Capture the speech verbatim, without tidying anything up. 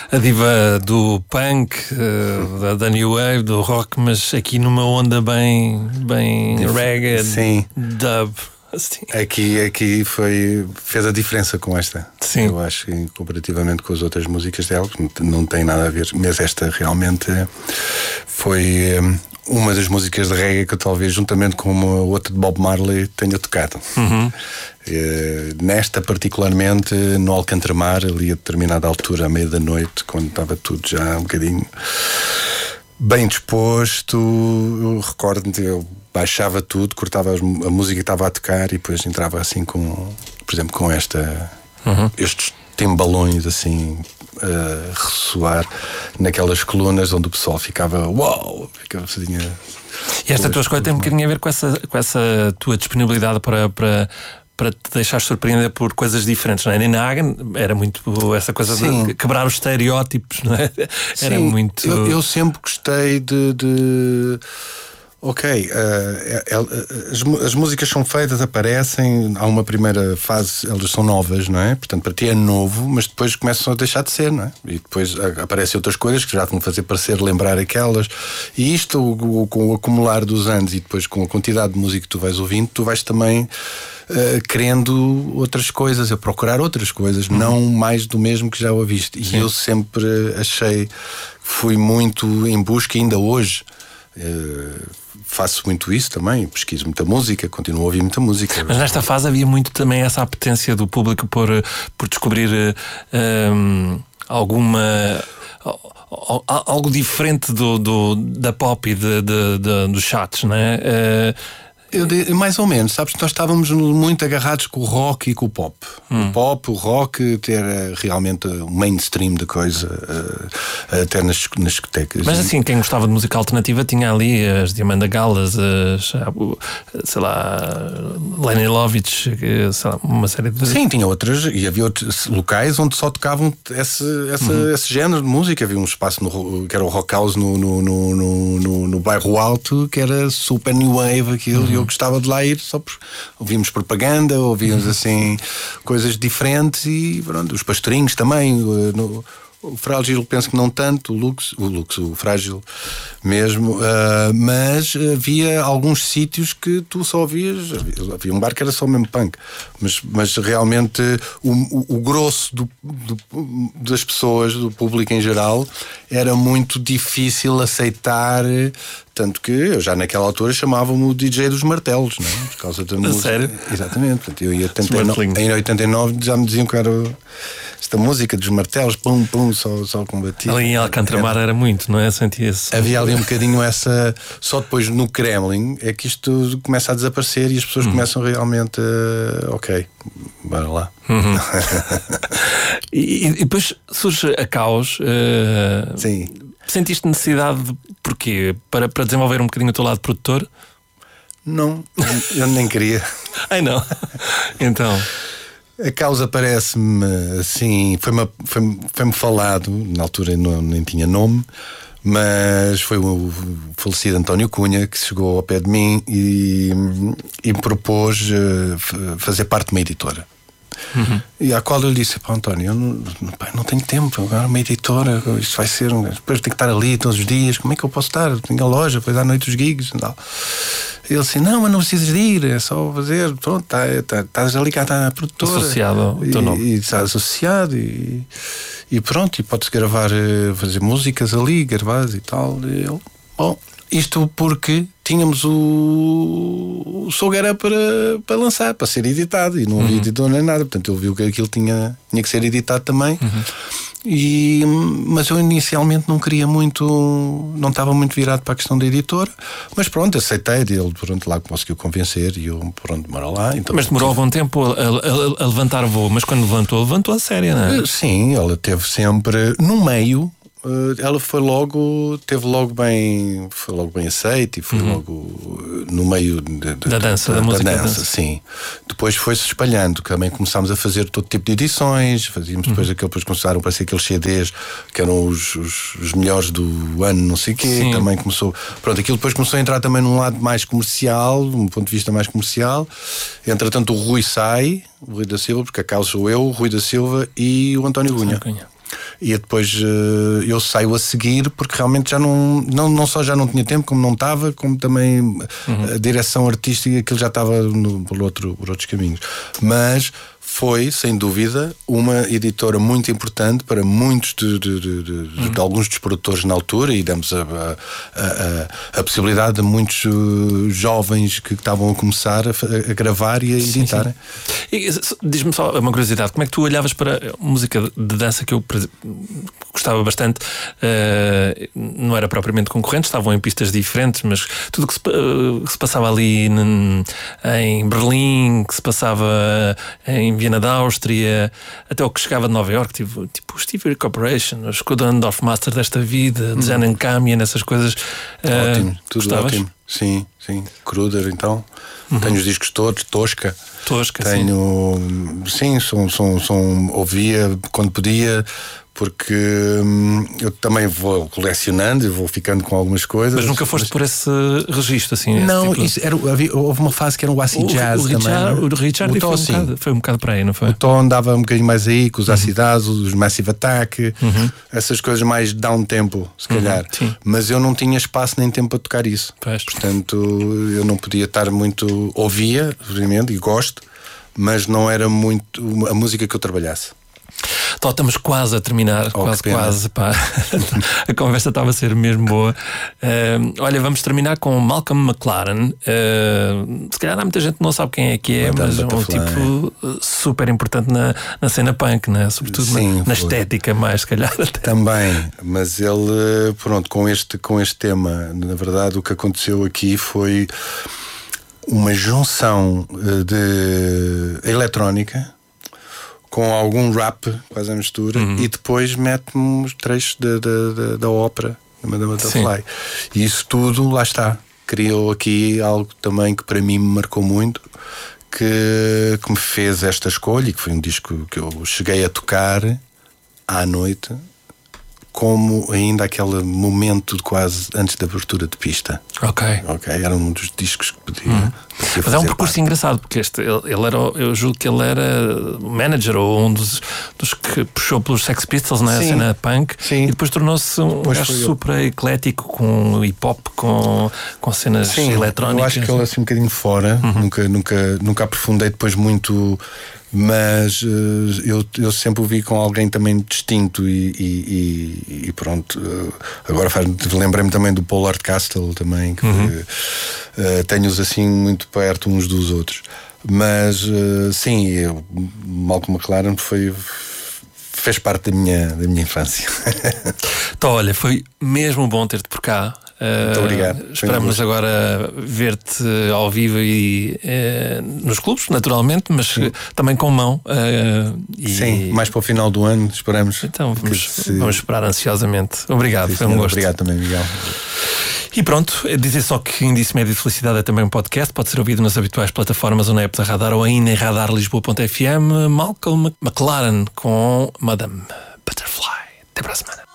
a diva do punk, uh, da, da new wave, do rock, mas aqui numa onda bem, bem reggae, sim. dub. Assim. Aqui, aqui foi, fez a diferença com esta. Sim. Eu acho que comparativamente com as outras músicas dela, não tem nada a ver, mas esta realmente foi uma das músicas de reggae que eu talvez, juntamente com uma outra de Bob Marley, tenha tocado. Uhum. Uh, nesta particularmente no Alcantramar, ali a determinada altura, à meia da noite, quando estava tudo já um bocadinho bem disposto, eu recordo-me, eu baixava tudo, cortava a música que estava a tocar e depois entrava assim com, por exemplo, com esta uhum. estes timbalões assim a ressoar naquelas colunas onde o pessoal ficava uau, ficava assim. E esta tua escolha tem um bocadinho a ver com essa, com essa tua disponibilidade para, para, para te deixar surpreender por coisas diferentes, não é? Nina Hagen era muito essa coisa Sim. de quebrar os estereótipos, não é? Era Sim, muito. Eu, eu sempre gostei de. de... Ok, uh, é, é, as, as músicas são feitas, aparecem, há uma primeira fase, elas são novas, não é? Portanto, para ti é novo, mas depois começam a deixar de ser, não é? E depois aparecem outras coisas que já te vão fazer parecer lembrar aquelas. E isto, o, o, com o acumular dos anos e depois com a quantidade de música que tu vais ouvindo, tu vais também uh, querendo outras coisas, a procurar outras coisas, uhum. não mais do mesmo que já ouviste. E Sim. eu sempre achei, fui muito em busca, ainda hoje. Uh, faço muito isso também, pesquiso muita música, continuo a ouvir muita música. Mas nesta fase havia muito também essa apetência do público por, por descobrir um, alguma algo diferente do, do, da pop e de, de, de, dos chats, não é? Uh, Eu, mais ou menos, sabes, nós estávamos muito agarrados com o rock e com o pop. Hum. O pop, o rock, era realmente o mainstream da coisa, uh, até nas, nas discotecas. Mas assim, quem gostava de música alternativa tinha ali as Diamanda Galas, as, sei lá, Lenny Lovitch, sei lá, uma série de... Sim, tinha outras, e havia outros locais onde só tocavam esse, esse, uhum. esse género de música. Havia um espaço no, que era o Rock House no, no, no, no, no, no bairro Alto, que era super new wave aquilo, uhum. Eu gostava de lá ir só por ouvíamos propaganda, ouvíamos uhum. assim coisas diferentes e pronto, os pastorinhos também, no, o Frágil penso que não tanto, o Lux, o Lux, o Frágil mesmo, uh, mas havia alguns sítios que tu só ouvias, havia, havia um bar que era só mesmo punk, mas, mas realmente o, o, o grosso do, do, das pessoas, do público em geral, era muito difícil aceitar, tanto que eu já naquela altura chamava-me o D J dos martelos, não é? Por causa da música. Sério? Exatamente, portanto, eu ia tentar, em oitenta e nove já me diziam que era esta música dos martelos, pum, pum, só, só combatia. Ali em Alcantramar era muito, não é? Sentia-se. Havia ali um bocadinho essa. Só depois no Kremlin é que isto começa a desaparecer e as pessoas uhum. começam realmente a. Ok, bora lá. Uhum. e, e depois surge a Caos. Uh... Sim. Sentiste necessidade de. Porquê? Para, para desenvolver um bocadinho o teu lado produtor? Não, eu nem queria. Ai não? Então. A causa parece-me assim, foi-me, foi-me, foi-me falado, na altura não, nem tinha nome, mas foi o falecido António Cunha que chegou ao pé de mim e, e me propôs uh, fazer parte de uma editora. Uhum. E à qual eu lhe disse: pá, António, eu não, pá, não tenho tempo, agora uma editora, isto vai ser, depois tenho que estar ali todos os dias, como é que eu posso estar? Tenho a loja, depois à noite os gigs e tal. E ele assim: não, mas não precisas de ir, é só fazer, pronto, tá, tá, estás ali cá, está a produtora. Associado ao teu nome. E estás associado e, e pronto, e podes gravar, fazer músicas ali, gravadas e tal. E ele, bom, isto porque tínhamos o, o Soul era para, para lançar, para ser editado, e não havia uhum. editor nem nada, portanto ele viu que aquilo tinha, tinha que ser editado também. Uhum. E, mas eu inicialmente não queria muito, não estava muito virado para a questão da editora, mas pronto, aceitei, ele pronto, lá conseguiu convencer e eu pronto, mora lá. Então, mas demorou algum tempo a, a, a levantar voo, mas quando levantou, levantou a sério, não é? Sim, ela teve sempre no meio. Ela foi logo, teve logo bem, foi logo bem aceita e foi uhum. logo no meio de, de, da dança, da, da, da música, da dança, sim. Depois foi-se espalhando, também começámos a fazer todo tipo de edições, fazíamos uhum. depois aquele, depois começaram a aparecer aqueles C Ds que eram os, os, os melhores do ano, não sei o quê, sim. Também começou, pronto, aquilo depois começou a entrar também num lado mais comercial, um ponto de vista mais comercial. Entretanto o Rui sai, o Rui da Silva, porque a causa sou eu, o Rui da Silva e o António Cunha. e depois uh, eu saio a seguir porque realmente já não, não, não só já não tinha tempo, como não estava, como também uhum. a direção artística, aquilo já estava no, por, outro, por outros caminhos. Mas foi, sem dúvida, uma editora muito importante para muitos de, de, de, de, uhum. de alguns dos produtores na altura, e demos a, a, a, a possibilidade a muitos uh, jovens que estavam a começar a, a gravar e a editar. Diz-me só uma curiosidade, como é que tu olhavas para a música de dança que eu gostava bastante? Uh, não era propriamente concorrente, estavam em pistas diferentes, mas tudo o que se, uh, que se passava ali n- em Berlim, que se passava em Viena da Áustria, até o que chegava de Nova York, tipo, tipo o Stevie Corporation, os Kudandorf Master desta vida, hum. Jan Kamian, essas coisas. Ótimo, uh, tudo gostavas? Ótimo. Sim, sim. Kruder, então. Uhum. Tenho os discos todos, Tosca. Tosca, Tenho, sim, sim são, são, são, ouvia quando podia, porque hum, eu também vou colecionando e vou ficando com algumas coisas. Mas nunca foste mas... por esse registro, assim? Não, tipo... isso era, havia, houve uma fase que era o acid jazz o também. Richard, o Richard o Tom, foi, um bocado, foi um bocado para aí, não foi? O Tom andava um bocadinho mais aí, com os uhum. acid jazz, os Massive Attack, uhum. essas coisas mais down tempo, se calhar. Uhum, mas eu não tinha espaço nem tempo para tocar isso. Pois. Portanto, eu não podia estar muito. Ouvia, obviamente, e gosto, mas não era muito a música que eu trabalhasse. Então, estamos quase a terminar, oh, quase, quase. Pá. A conversa estava a ser mesmo boa. Uh, olha, vamos terminar com Malcolm McLaren. Uh, se calhar há muita gente que não sabe quem é que é, Madame mas é um tipo super importante na, na cena punk, né? Sobretudo Sim, na, na estética, mais se calhar. Até. Também, mas ele, pronto, com este, com este tema, na verdade, o que aconteceu aqui foi uma junção de eletrónica com algum rap, quase a mistura, uhum. e depois mete-me os trechos da, da, da, da ópera da Madame Butterfly. E isso tudo, lá está, criou aqui algo também que para mim me marcou muito, que, que me fez esta escolha, e que foi um disco que eu cheguei a tocar à noite, como ainda aquele momento de quase antes da abertura de pista. Ok. Ok, era um dos discos que podia. Uhum. podia Mas é um percurso parte. engraçado, porque este, ele, ele era, eu julgo que ele era manager ou um dos, dos que puxou pelos Sex Pistols na Sim. cena punk. Sim. E depois tornou-se um gajo super eclético, com hip hop, com, com cenas Sim, eletrónicas. Eu acho que ele assim um bocadinho fora, uhum. nunca, nunca, nunca aprofundei depois muito. Mas uh, eu, eu sempre o vi com alguém também distinto e, e, e, e pronto. Uh, agora faz, lembrei-me também do Paul Hardcastle também, que uhum. uh, tenho-os assim muito perto uns dos outros. Mas uh, sim, eu, Malcolm McLaren foi, fez parte da minha, da minha infância. Então, olha, foi mesmo bom ter-te por cá. Muito uh, obrigado. Esperamos agora ver-te ao vivo e uh, nos clubes, naturalmente, mas Sim. também com mão. Uh, e... Sim, mais para o final do ano, esperamos. Então vamos, se... vamos esperar ansiosamente. Obrigado, Sim, foi um senhor, gosto. Obrigado também, Miguel. E pronto, dizer só que Índice Médio de Felicidade é também um podcast, pode ser ouvido nas habituais plataformas ou na app da Radar ou ainda em radar lisboa ponto f m. Malcolm McLaren com Madame Butterfly. Até para a semana.